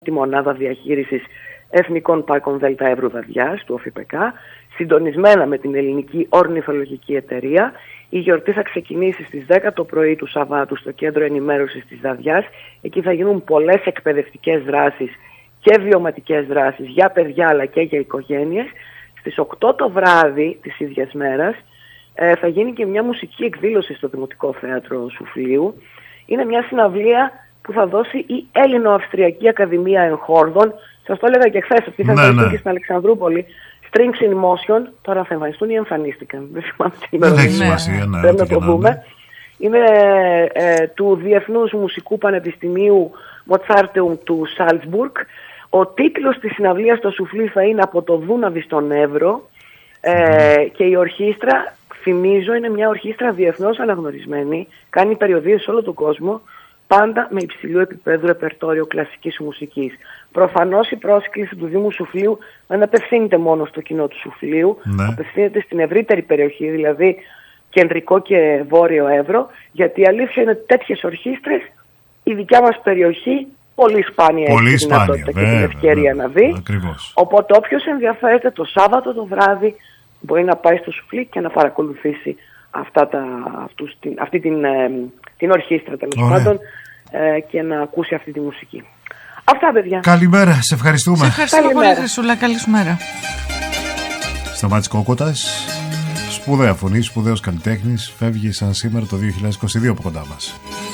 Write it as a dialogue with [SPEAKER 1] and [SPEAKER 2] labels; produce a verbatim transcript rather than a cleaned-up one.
[SPEAKER 1] τη μονάδα διαχείρισης Εθνικών Πάρκων Δέλτα Εύρου Δαδιάς του ΟΦΙΠΕΚΑ, συντονισμένα με την Ελληνική Ορνηθολογική Εταιρεία. Η γιορτή θα ξεκινήσει στις δέκα το πρωί του Σαββάτου στο Κέντρο Ενημέρωσης της Δαδιάς. Εκεί θα γίνουν πολλές εκπαιδευτικές δράσεις και βιωματικές δράσεις για παιδιά αλλά και για οικογένειες. Στις οκτώ το βράδυ της ίδιας μέρας ε, θα γίνει και μια μουσική εκδήλωση στο Δημοτικό Θέατρο Σουφλίου. Είναι μια συναυλία που θα δώσει η Έλληνο-Αυστριακή Ακαδημία Εγχόρδων. Σας το έλεγα και χθες ότι θα εμφανιστούν ναι, ναι. και στην Αλεξανδρούπολη. Strings in Motion, τώρα θα εμφανιστούν ή εμφανίστηκαν. Δεν θυμάμαι τι
[SPEAKER 2] Δεν έχει σημασία, ναι.
[SPEAKER 1] Πρέπει να το πούμε. Είναι ε, του Διεθνούς Μουσικού Πανεπιστημίου Μοτσάρτεουμ του Σάλτσμπουργκ. Ο τίτλος της συναυλίας στο Σουφλί θα είναι «Από το Δούναβι στον Εύρο» ε, mm. και η ορχήστρα, θυμίζω, είναι μια ορχήστρα διεθνώς αναγνωρισμένη, κάνει περιοδίες σε όλο τον κόσμο, πάντα με υψηλού επίπεδου ρεπερτόριο κλασικής μουσικής. Προφανώς η πρόσκληση του Δήμου Σουφλίου δεν απευθύνεται μόνο στο κοινό του Σουφλίου, ναι. απευθύνεται στην ευρύτερη περιοχή, δηλαδή κεντρικό και βόρειο Εύρο, γιατί η αλήθεια είναι τέτοιες ορχήστρες η δικιά μας περιοχή πολύ σπάνια
[SPEAKER 2] πολύ
[SPEAKER 1] έχει τη δυνατότητα και την ευκαιρία βέβαια, να δει.
[SPEAKER 2] Ακριβώς.
[SPEAKER 1] Οπότε όποιος ενδιαφέρεται το Σάββατο το βράδυ μπορεί να πάει στο Σουφλί και να παρακολουθήσει αυτά τα, αυτούς, την, αυτή την, ε, την ορχήστρα τέλος πάντων ε, και να ακούσει αυτή τη μουσική. Αυτά, παιδιά.
[SPEAKER 2] Καλημέρα, σε ευχαριστούμε.
[SPEAKER 3] Σε ευχαριστούμε Καλημέρα. πολύ, Χρυσούλα. Καλή σου μέρα.
[SPEAKER 2] Σταμάτης Κόκοτας, σπουδαία φωνή, σπουδαίος καλλιτέχνης, φεύγει σαν σήμερα το δύο χιλιάδες είκοσι δύο από κοντά μας.